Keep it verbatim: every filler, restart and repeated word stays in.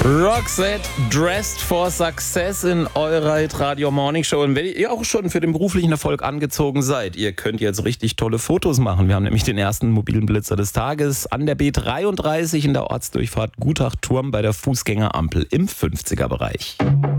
Roxette, Dressed for Success in eurer Radio Morning Show. Und wenn ihr auch schon für den beruflichen Erfolg angezogen seid, ihr könnt jetzt richtig tolle Fotos machen. Wir haben nämlich den ersten mobilen Blitzer des Tages an der B dreiunddreißig in der Ortsdurchfahrt Gutachturm bei der Fußgängerampel im fünfziger Bereich.